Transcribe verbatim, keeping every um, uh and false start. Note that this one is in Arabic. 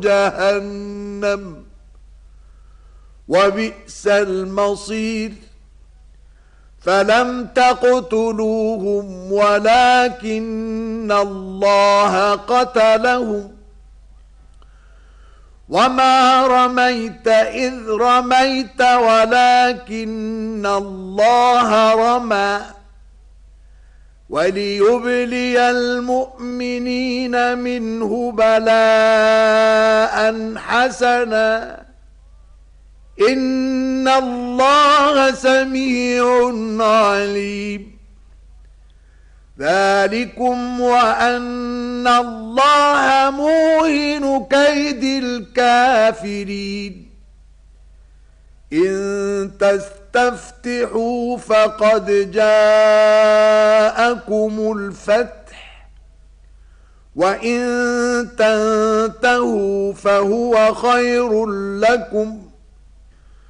جهنم وبئس المصير. فلم تقتلوهم ولكن الله قتلهم وما رميت إذ رميت ولكن الله رمى وليبلي المؤمنين منه بلاء حسنا إن الله سميع عليم. ذلكم وأن الله موهن كيد الكافرين. إن تستفتحوا فقد جاءكم الفتح وإن تنتهوا فهو خير لكم